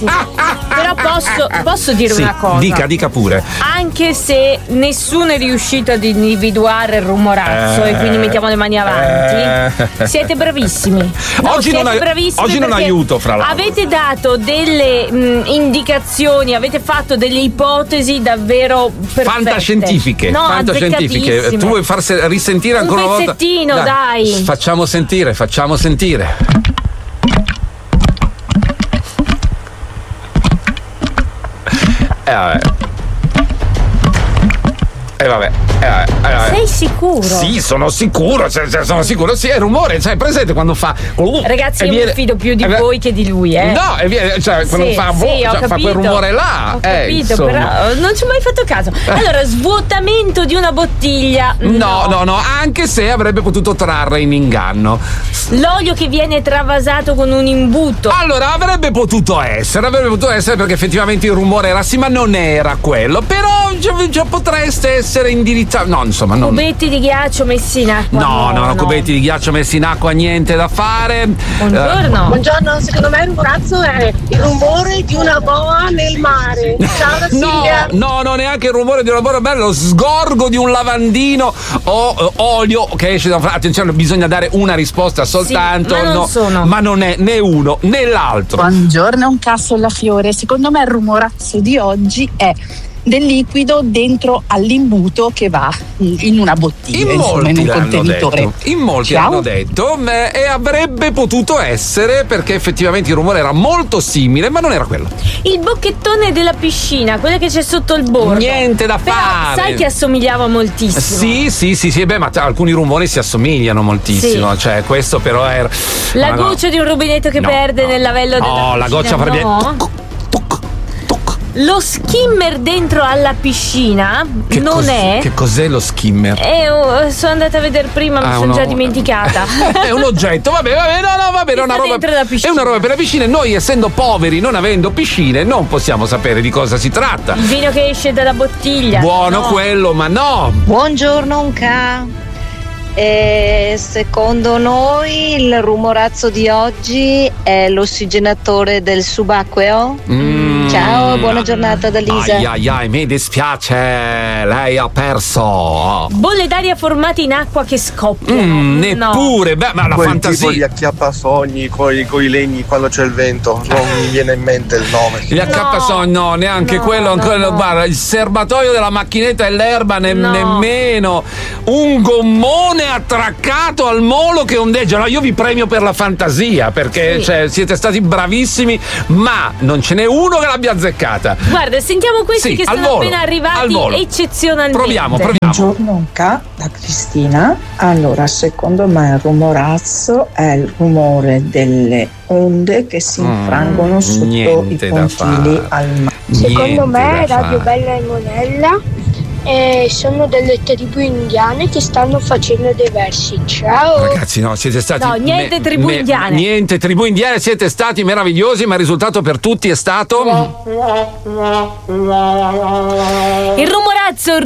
ragazzi. Però posso dire una cosa. Dica pure. Anche se nessuno è riuscito ad individuare il rumorazzo e quindi mettiamo le mani avanti, siete bravissimi. Oggi non aiuto, fra l'altro. Avete dato delle indicazioni, avete fatto delle ipotesi davvero perfette. Fantascientifiche. Tu vuoi far risentire ancora una volta? Un pezzettino, dai. Facciamo sentire. Vabbè. Sei sicuro? Sì, sono sicuro. Sono sicuro. Sì, è rumore. Sai, presente quando fa. Ragazzi, io mi fido più di voi che di lui, No, quando fa quel rumore là. Ho capito, però non ci ho mai fatto caso. Allora, svuotamento di una bottiglia. No, anche se avrebbe potuto trarre in inganno. L'olio che viene travasato con un imbuto. Allora, avrebbe potuto essere perché effettivamente il rumore era sì, ma non era quello. Però già potreste essere indirizzato. No, insomma, non. Cubetti di ghiaccio messi in acqua. No, cubetti di ghiaccio messi in acqua, niente da fare. Buongiorno, secondo me il rumorazzo è il rumore di una boa nel mare. Ciao da Silvia. No, neanche il rumore di una boa, bello, lo sgorgo di un lavandino o olio che esce da. Attenzione, bisogna dare una risposta soltanto. Ma non è né uno né l'altro. Buongiorno, un casso alla Fiore. Secondo me il rumorazzo di oggi è del liquido dentro all'imbuto che va in una bottiglia, in un contenitore. In molti l'hanno detto e avrebbe potuto essere, perché effettivamente il rumore era molto simile, ma non era quello. Il bocchettone della piscina, quello che c'è sotto il bordo. Niente da fare. Sai che assomigliava moltissimo. Sì, ma alcuni rumori si assomigliano moltissimo. Sì. Cioè, questo però era. La goccia di un rubinetto che perde nel lavello della piscina. La goccia farebbe. Lo skimmer dentro alla piscina è. Che cos'è lo skimmer? Sono andata a vedere prima, mi sono già dimenticata. È un oggetto, vabbè, è una roba per la piscina. Noi, essendo poveri, non avendo piscine, non possiamo sapere di cosa si tratta. Il vino che esce dalla bottiglia. Buono quello, ma no. Buongiorno, Unca. Secondo noi il rumorazzo di oggi è l'ossigenatore del subacqueo. Ciao, buona giornata da Lisa. Mi dispiace, lei ha perso. Bolle d'aria formate in acqua che scoppiano. Neppure, ma la fantasia. Tipo gli acchiappasogni coi legni quando c'è il vento, non mi viene in mente il nome. Gli acchiappasogni, no, neanche quello. Guarda, il serbatoio della macchinetta e l'erba nemmeno. Un gommone attraccato al molo che ondeggia. No, io vi premio per la fantasia, perché siete stati bravissimi, ma non ce n'è uno che l'abbia azzeccata. Guarda, sentiamo questi che sono appena arrivati eccezionalmente. Proviamo. Buongiorno, da Cristina. Allora, secondo me il rumorazzo è il rumore delle onde che si infrangono sotto i pontili al mare. Secondo me Radio Bella e Monella sono delle tribù indiane che stanno facendo dei versi. Ciao ragazzi, siete stati niente tribù indiane. Niente tribù indiane, siete stati meravigliosi, ma il risultato per tutti è stato il rumorazzo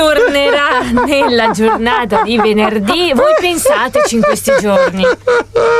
ritornerà nella giornata di venerdì. Voi pensateci in questi giorni.